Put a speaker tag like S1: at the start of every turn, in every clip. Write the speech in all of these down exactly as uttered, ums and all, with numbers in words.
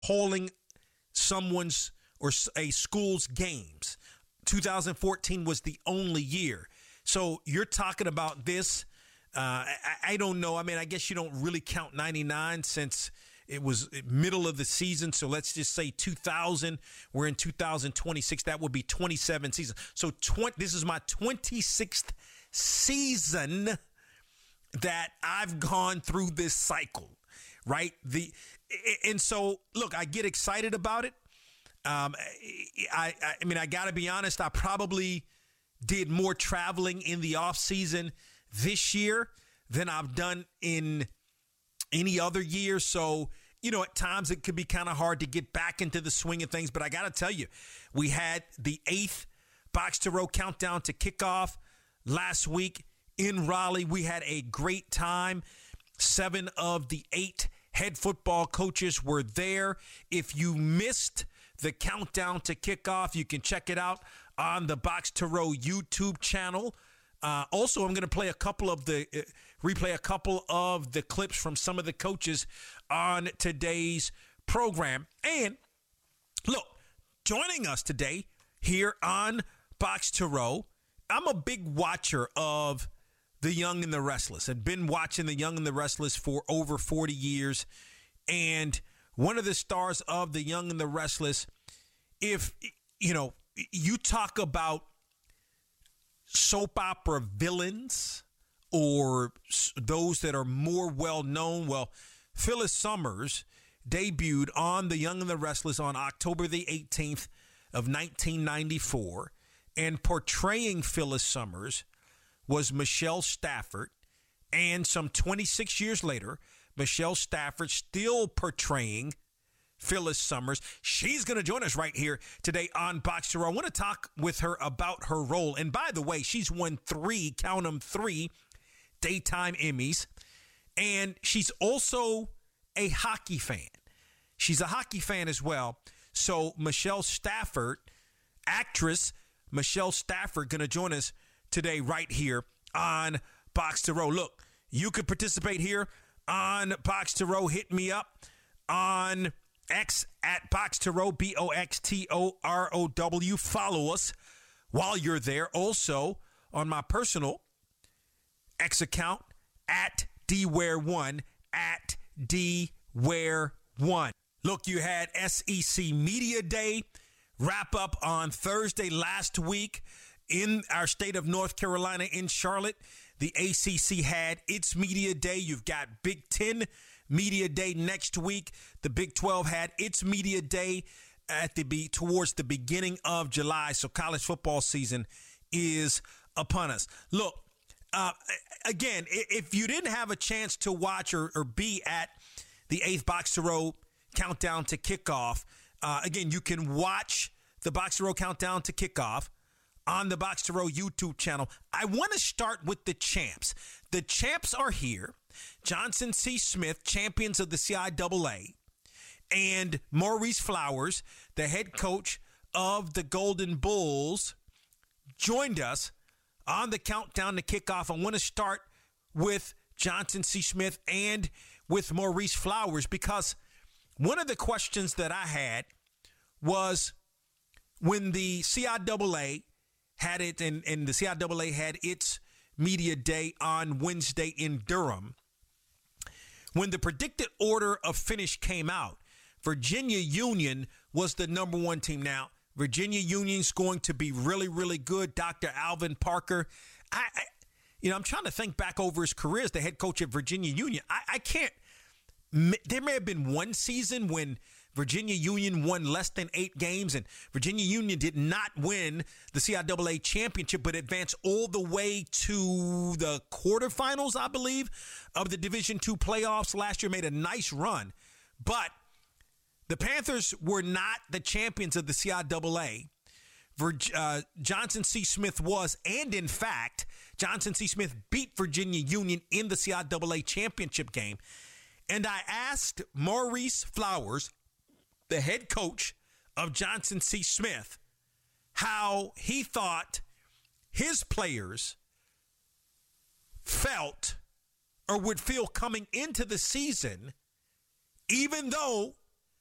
S1: holding someone's or a school's games. two thousand fourteen was the only year. So you're talking about this. Uh, I, I don't know. I mean, I guess you don't really count ninety-nine since it was middle of the season. So let's just say two thousand. We're in two thousand twenty-six. That would be twenty-seven seasons. So twenty, this is my twenty-sixth season that I've gone through this cycle, right? The and so look, I get excited about it. Um, I, I, I mean, I got to be honest. I probably did more traveling in the off season this year than I've done in any other year. So, you know, at times it could be kind of hard to get back into the swing of things. But I got to tell you, we had the eighth Box to Row countdown to kickoff last week in Raleigh. We had a great time. Seven of the eight head football coaches were there. If you missed the countdown to kickoff, you can check it out on the Box to Row YouTube channel. Uh, also, I'm going to play a couple of the uh, replay a couple of the clips from some of the coaches on today's program. And look, joining us today here on Box to Row, I'm a big watcher of The Young and the Restless. I've been watching The Young and the Restless for over forty years. And one of the stars of The Young and the Restless, if, you know, you talk about soap opera villains or those that are more well-known, well, Phyllis Summers debuted on The Young and the Restless on October the eighteenth of nineteen ninety-four, and portraying Phyllis Summers was Michelle Stafford. And some twenty-six years later, Michelle Stafford still portraying Phyllis Summers. She's going to join us right here today on Box to Row. I want to talk with her about her role. And by the way, she's won three, count them, three daytime Emmys. And she's also a hockey fan. She's a hockey fan as well. So Michelle Stafford, actress Michelle Stafford, going to join us today right here on Box to Row. Look, you could participate here on Box to Row. Hit me up on X at Box to Row, B O X T O R O W. Follow us while you're there. Also on my personal X account at D Ware one, at D Ware one. Look, you had S E C Media Day wrap up on Thursday last week in our state of North Carolina in Charlotte. The A C C had its Media Day. You've got Big Ten Media Day next week. The Big twelve had its Media Day at the be towards the beginning of July. So college football season is upon us. Look, uh, again, if you didn't have a chance to watch or, or be at the eighth Box to Row countdown to kickoff, uh, again, you can watch the Box to Row countdown to kickoff on the Box to Row YouTube channel. I want to start with the champs. The champs are here. Johnson C. Smith, champions of the C I A A, and Maurice Flowers, the head coach of the Golden Bulls, joined us on the countdown to kickoff. I want to start with Johnson C. Smith and with Maurice Flowers, because one of the questions that I had was when the C I A A had it, and, and the C I A A had its media day on Wednesday in Durham. When the predicted order of finish came out, Virginia Union was the number one team. Now, Virginia Union's going to be really, really good. Doctor Alvin Parker, I, I you know, I'm trying to think back over his career as the head coach at Virginia Union. I, I can't. There may have been one season when Virginia Union won less than eight games, and Virginia Union did not win the C I A A championship, but advanced all the way to the quarterfinals, I believe, of the Division two playoffs last year. Made a nice run. But the Panthers were not the champions of the C I A A. Virg- uh, Johnson C. Smith was, and in fact, Johnson C. Smith beat Virginia Union in the C I A A championship game. And I asked Maurice Flowers, the head coach of Johnson C. Smith, how he thought his players felt or would feel coming into the season, even though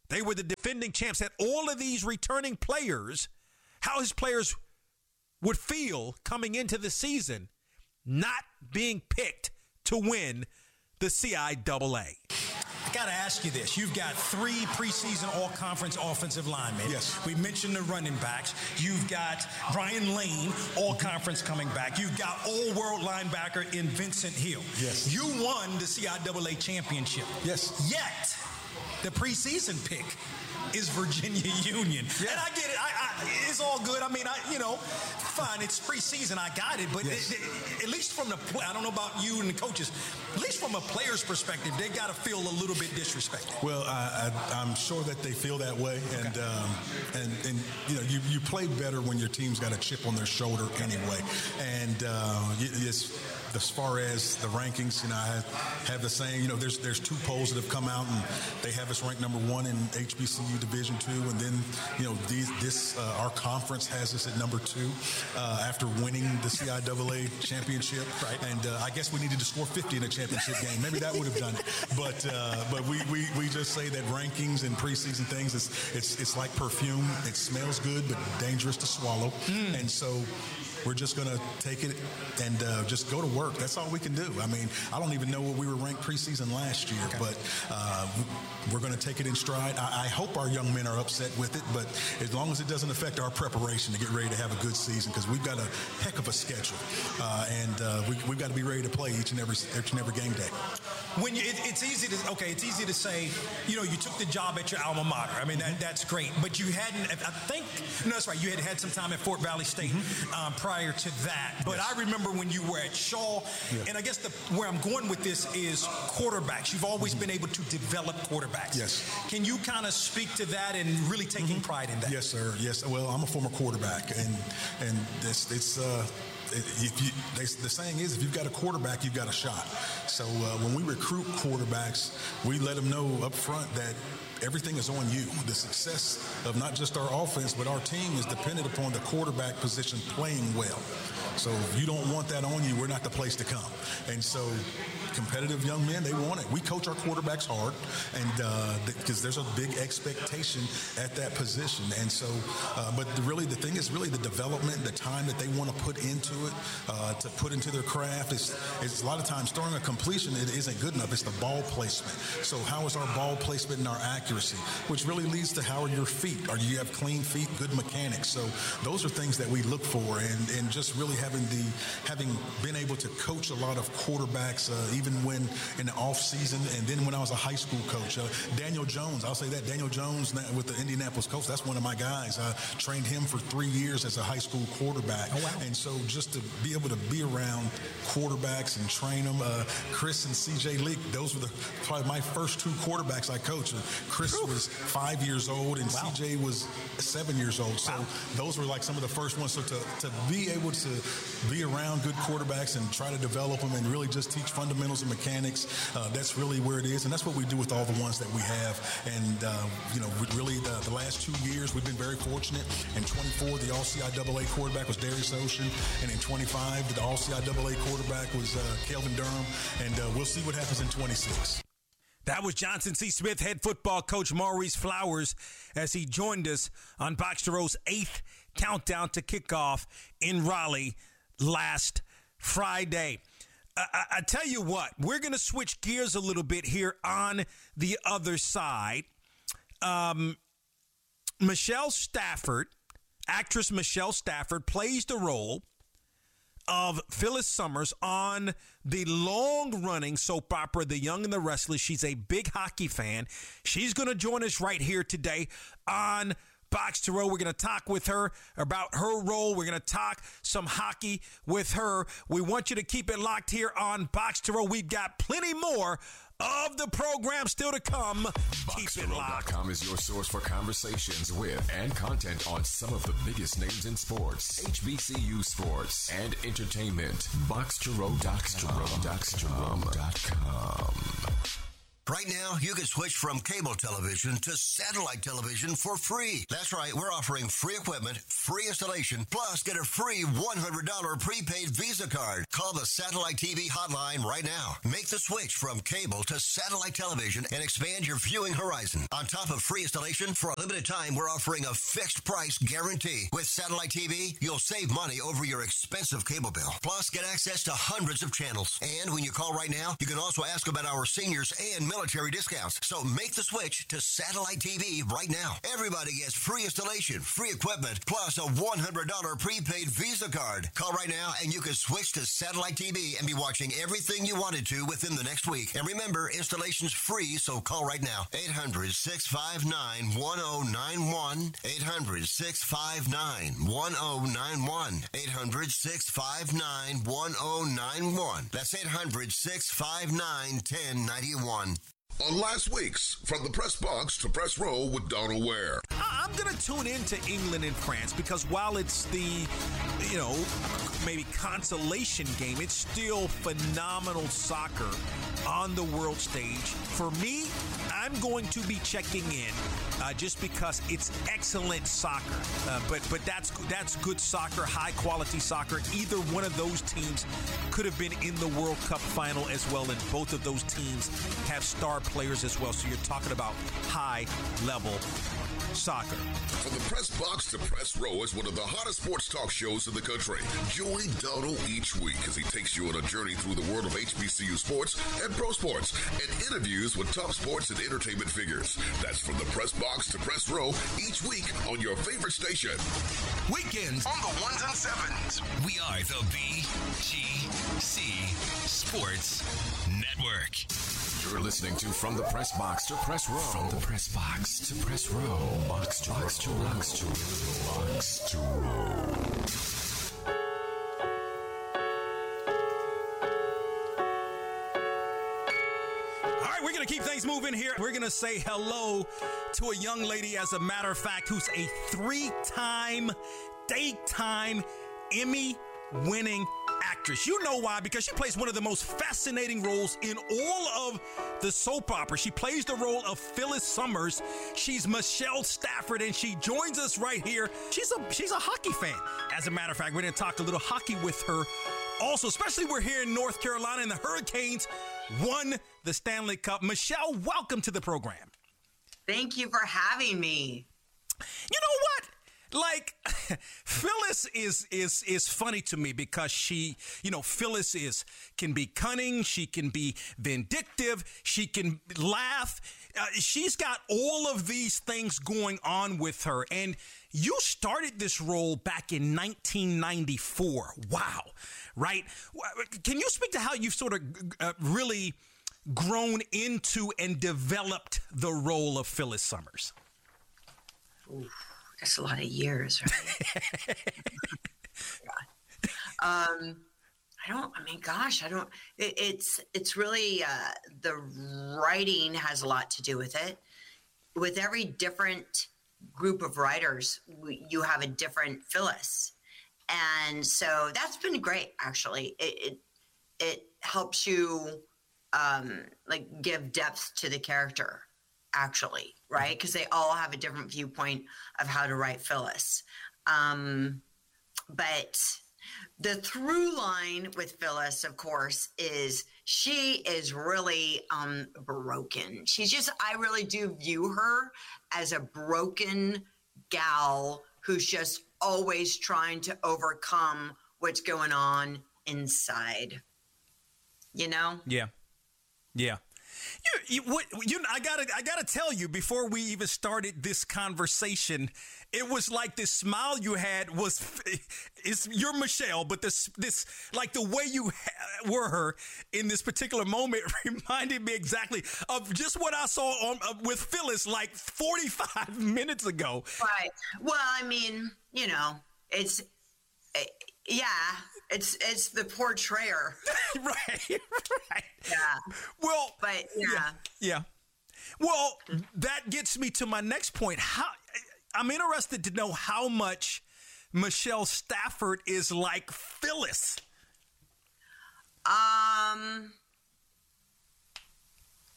S1: They were the defending champs. Had all of these returning players, how his players would feel coming into the season not being picked to win the C I A A.
S2: I got to ask you this. You've got three preseason all-conference offensive linemen.
S3: Yes.
S2: We mentioned the running backs. You've got Brian Lane, all-conference coming back. You've got all-world linebacker in Vincent Hill.
S3: Yes.
S2: You won the C I A A championship.
S3: Yes.
S2: Yet, the preseason pick is Virginia Union. Yeah. And I get it. I, I, it's all good. I mean, I you know, fine. It's preseason. I got it. But
S3: yes.
S2: it, it, at least from the – I don't know about you and the coaches. At least from a player's perspective, they got to feel a little bit disrespected.
S3: Well, I, I, I'm sure that they feel that way. And, okay. um, and, and you know, you, you play better when your team's got a chip on their shoulder anyway. And uh, it's – as far as the rankings, you know, I have the same, you know, there's there's two polls that have come out, and they have us ranked number one in H B C U Division two, and then, you know, these, this, uh, our conference has us at number two uh, after winning the C I A A championship.
S2: Right.
S3: And uh, I guess we needed to score fifty in a championship game. Maybe that would have done it. But uh, but we, we, we just say that rankings and preseason things, it's, it's, it's like perfume. It smells good, but dangerous to swallow. Mm. And so we're just going to take it and uh, just go to work. That's all we can do. I mean, I don't even know where we were ranked preseason last year, okay. but uh, we're going to take it in stride. I, I hope our young men are upset with it, but as long as it doesn't affect our preparation to get ready to have a good season, because we've got a heck of a schedule, uh, and uh, we, we've got to be ready to play each and every each and every game day.
S2: When you, it, it's easy to okay, it's easy to say, you know, you took the job at your alma mater. I mean, that, that's great, but you hadn't. I think no, that's right. You had had some time at Fort Valley State mm-hmm. um, prior to that. But yes. I remember when you were at Shaw, yeah. and I guess the, where I'm going with this is quarterbacks. You've always mm-hmm. been able to develop quarterbacks.
S3: Yes.
S2: Can you kind of speak to that and really taking mm-hmm. pride in that?
S3: Yes, sir. Yes. Well, I'm a former quarterback, and and it's it's. Uh, If you, they, the saying is, if you've got a quarterback, you've got a shot. So uh, when we recruit quarterbacks, we let them know up front that everything is on you. The success of not just our offense, but our team is dependent upon the quarterback position playing well. So if you don't want that on you, we're not the place to come. And so competitive young men, they want it. We coach our quarterbacks hard, and because uh, there's a big expectation at that position. And so, uh, but the, really the thing is really the development, the time that they want to put into it, uh, to put into their craft. Is, is a lot of times throwing a completion, it isn't good enough. It's the ball placement. So how is our ball placement and our accuracy, which really leads to how are your feet? Are you have clean feet, good mechanics? So those are things that we look for, and, and just really having the having been able to coach a lot of quarterbacks, uh, even when in the off season, and then when I was a high school coach. Uh, Daniel Jones, I'll say that Daniel Jones with the Indianapolis Colts, that's one of my guys. I trained him for three years as a high school quarterback.
S2: Oh, wow.
S3: And so just to be able to be around quarterbacks and train them, uh, Chris and C J Leak, those were the probably my first two quarterbacks I coached. Uh, Chris Oof. was five years old, and wow. C J was seven years old. So wow. those were like some of the first ones. So to, to be able to be around good quarterbacks and try to develop them and really just teach fundamentals and mechanics, uh, that's really where it is. And that's what we do with all the ones that we have. And, uh, you know, really the, the last two years, we've been very fortunate. In twenty-four, the All-C I A A quarterback was Darius Ocean. And in twenty-five, the All-C I A A quarterback was uh, Kelvin Durham. And uh, we'll see what happens in twenty-six.
S1: That was Johnson C. Smith head football coach Maurice Flowers as he joined us on Box to Row's eighth countdown to kickoff in Raleigh last Friday. I, I, I tell you what, we're going to switch gears a little bit here on the other side. Um, Michelle Stafford, actress Michelle Stafford, plays the role of Phyllis Summers on the long-running soap opera, The Young and the Restless. She's a big hockey fan. She's going to join us right here today on Box to Row. We're going to talk with her about her role. We're going to talk some hockey with her. We want you to keep it locked here on Box to Row. We've got plenty more of the program still to come.
S4: Box to Row dot com is your source for conversations with and content on some of the biggest names in sports, H B C U sports, and entertainment. Box to Row dot com.
S5: Right now, you can switch from cable television to satellite television for free. That's right, we're offering free equipment, free installation, plus get a free one hundred dollars prepaid Visa card. Call the Satellite T V hotline right now. Make the switch from cable to satellite television and expand your viewing horizon. On top of free installation, for a limited time, we're offering a fixed price guarantee. With Satellite T V, you'll save money over your expensive cable bill. Plus, get access to hundreds of channels. And when you call right now, you can also ask about our seniors and military discounts. So make the switch to Satellite T V right now. Everybody gets free installation, free equipment, plus a one hundred dollars prepaid Visa card. Call right now and you can switch to Satellite T V and be watching everything you wanted to within the next week. And remember, installation's free, so call right now. eight hundred, six five nine, one oh nine one. eight hundred, six five nine, one oh nine one. eight hundred, six five nine, one oh nine one. That's eight hundred, six five nine, one oh nine one.
S6: On last week's From the Press Box to Press Row with Donald Ware.
S1: I'm going to tune into England and France because while it's the, you know, maybe consolation game, it's still phenomenal soccer on the world stage. For me, I'm going to be checking in uh, just because it's excellent soccer. Uh, but but that's that's good soccer, high quality soccer. Either one of those teams could have been in the World Cup final as well, and both of those teams have star players as well. So you're talking about high level soccer.
S6: From the Press Box to Press Row is one of the hottest sports talk shows in the country. Join Donald each week as he takes you on a journey through the world of H B C U sports and pro sports and interviews with top sports and entertainment figures. That's From the Press Box to Press Row each week on your favorite station.
S7: Weekends on the ones and sevens. We are the B G C Sports Network.
S4: You're listening to From the Press Box to Press Row. From the Press Box to Press Row. Box to box to box to box to row.
S1: All right, we're going to keep things moving here. We're going to say hello to a young lady, as a matter of fact, who's a three-time, daytime Emmy-winning actress. You know why? Because she plays one of the most fascinating roles in all of the soap opera. She plays the role of Phyllis Summers. She's Michelle Stafford, and she joins us right here. She's a she's a hockey fan. As a matter of fact, we're going to talk a little hockey with her also, especially we're here in North Carolina, and the Hurricanes won the Stanley Cup. Michelle, welcome to the program.
S8: Thank you for having me.
S1: You know what? Like, Phyllis is is is funny to me because she, you know, Phyllis is can be cunning, she can be vindictive, she can laugh. Uh, she's got all of these things going on with her. And you started this role back in nineteen ninety-four. Wow. Right? Can you speak to how you've sort of uh, really grown into and developed the role of Phyllis Summers?
S8: Ooh. That's a lot of years, right? um, I don't, I mean, gosh, I don't, it, it's, it's really, uh, the writing has a lot to do with it. With every different group of writers, we, you have a different Phyllis. And so that's been great, actually. It, it, it helps you, um, like give depth to the character, actually. Right? Because they all have a different viewpoint of how to write Phyllis. Um, but the through line with Phyllis, of course, is she is really um, broken. She's just, I really do view her as a broken gal who's just always trying to overcome what's going on inside. You know?
S1: Yeah. Yeah. You, you, what, you, I gotta, I gotta tell you, before we even started this conversation, it was like this smile you had was, it's you're Michelle, but this, this, like the way you ha- were her in this particular moment reminded me exactly of just what I saw on uh, with Phyllis like forty-five minutes ago.
S8: Right. Well, I mean, you know, it's, it, yeah. It's it's the portrayer.
S1: right, right.
S8: Yeah.
S1: Well,
S8: but yeah.
S1: yeah. Yeah. Well, that gets me to my next point. How I'm interested to know how much Michelle Stafford is like Phyllis.
S8: Um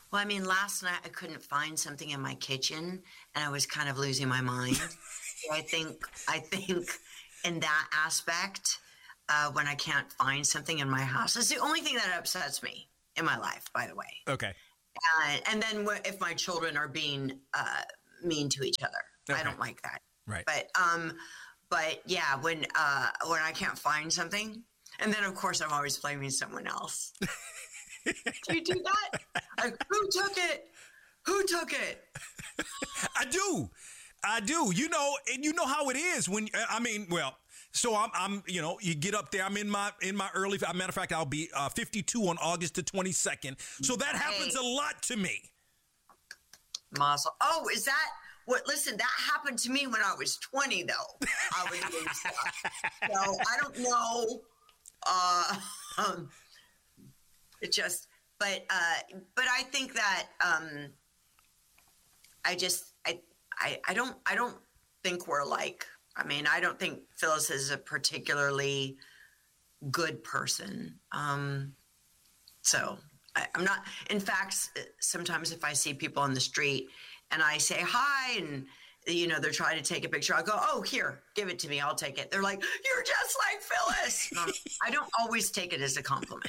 S8: Well, I mean, last night I couldn't find something in my kitchen, and I was kind of losing my mind. So I think, I think, in that aspect, uh, when I can't find something in my house, it's the only thing that upsets me in my life. By the way.
S1: Okay.
S8: Uh, and then w- if my children are being uh, mean to each other,
S1: Okay.
S8: I don't like that.
S1: Right.
S8: But um, but yeah, when uh, when I can't find something, and then of course I'm always blaming someone else. Do you do that? Like, who took it? Who took it?
S1: I do. I do. You know, and you know how it is when, I mean, well, so I'm, I'm, you know, you get up there. I'm in my, in my early, as a matter of fact, I'll be uh, fifty-two on August the twenty-second. So that happens a lot to me.
S8: Mazel. Oh, is that what? Listen, that happened to me when I was twenty, though. I was doing stuff. So I don't know. Uh, um, it just, but, uh, but I think that, um, I just, I, I, I don't, I don't think we're like, I mean, I don't think Phyllis is a particularly good person. Um, so I, I'm not, in fact, sometimes if I see people on the street and I say hi and, you know, they're trying to take a picture, I'll go, oh, here, give it to me. I'll take it. They're like, you're just like Phyllis. Um, I don't always take it as a compliment.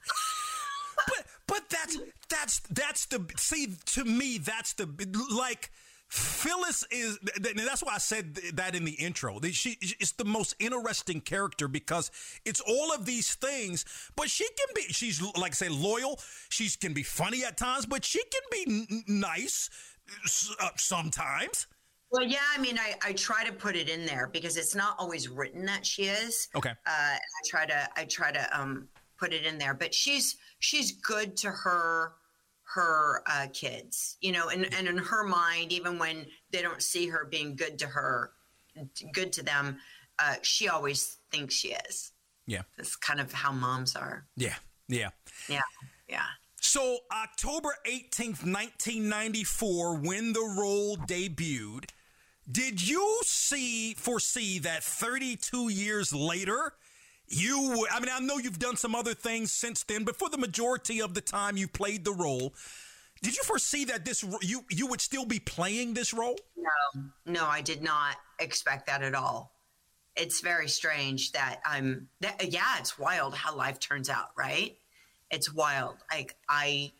S1: But but that's that's that's the see to me that's the like Phyllis is that's why I said that in the intro. She is the most interesting character because it's all of these things. But she can be she's like I say loyal. She can be funny at times, but she can be n- nice uh, sometimes.
S8: Well, yeah, I mean, I, I try to put it in there because it's not always written that she is.
S1: Okay.
S8: Uh, I try to I try to um put it in there, but she's she's good to her her uh, kids, you know, and, and in her mind, even when they don't see her being good to her, good to them, uh, she always thinks she is.
S1: Yeah.
S8: That's kind of how moms are.
S1: Yeah. Yeah.
S8: Yeah. Yeah.
S1: So October eighteenth, nineteen ninety-four, when the role debuted, did you see foresee that thirty-two years later, you, I mean, I know you've done some other things since then, but for the majority of the time you played the role, did you foresee that this you you would still be playing this role?
S8: No, no, I did not expect that at all. It's very strange that I'm, that, yeah, it's wild how life turns out, right? It's wild. Like I,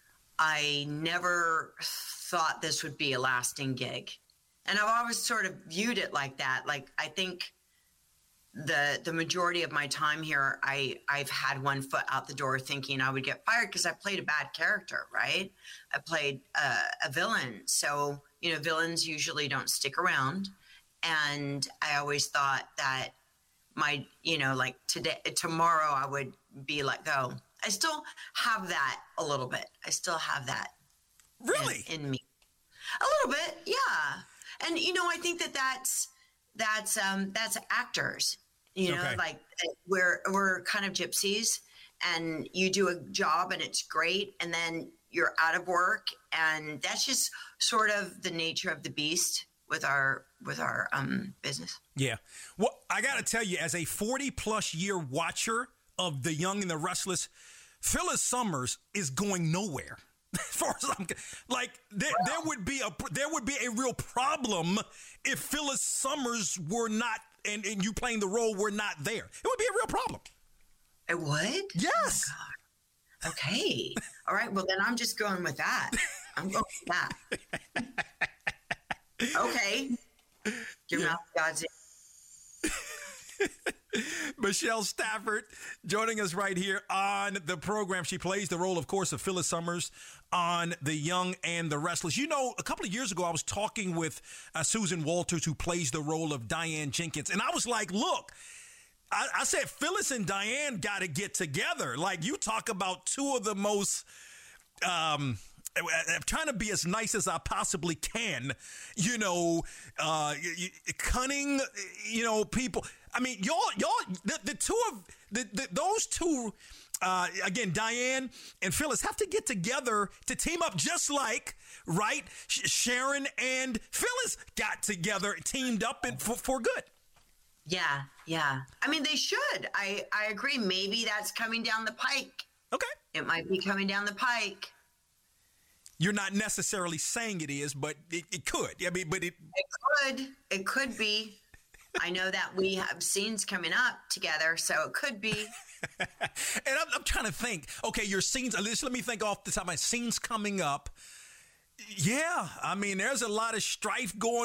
S8: I never thought this would be a lasting gig. And I've always sort of viewed it like that. Like, I think the the majority of my time here, I, I've had one foot out the door thinking I would get fired because I played a bad character, right? I played uh, a villain. So, you know, villains usually don't stick around. And I always thought that my, you know, like today, tomorrow I would be let go. I still have that a little bit. I still have that.
S1: Really?
S8: In, in me. A little bit, yeah. And, you know, I think that that's, that's, um, that's actors. You know,
S1: Okay.
S8: like we're we're kind of gypsies, and you do a job and it's great, and then you're out of work, and that's just sort of the nature of the beast with our with our um, business.
S1: Yeah. Well, I got to tell you, as a forty plus year watcher of The Young and the Restless, Phyllis Summers is going nowhere. As far as I'm like, there,
S8: Wow.
S1: there would be a there would be a real problem if Phyllis Summers were not and, and you playing the role were not there. It would be a real problem.
S8: It would?
S1: Yes.
S8: Oh my God. Okay. All right. Well, then I'm just going with that. I'm going with that. Okay. Your
S1: Yeah.
S8: mouth, God's
S1: Michelle Stafford joining us right here on the program. She plays the role, of course, of Phyllis Summers on The Young and the Restless. You know, a couple of years ago, I was talking with uh, Susan Walters, who plays the role of Diane Jenkins. And I was like, look, I, I said, Phyllis and Diane got to get together. Like, you talk about two of the most... Um, I'm trying to be as nice as I possibly can, you know, uh, cunning, you know, people. I mean, y'all, y'all, the, the two of the, the those two, uh, again, Diane and Phyllis have to get together to team up, just like, right? Sharon and Phyllis got together, teamed up and for, for good.
S8: Yeah, yeah. I mean, they should. I, I agree. Maybe that's coming down the pike.
S1: Okay.
S8: It might be coming down the pike.
S1: You're not necessarily saying it is, but it, it could. I mean, but it
S8: it could. It could be. I know that we have scenes coming up together, so it could be.
S1: And I'm, I'm trying to think. Okay, your scenes. Let me think off the top of my scenes coming up. Yeah, I mean, there's a lot of strife going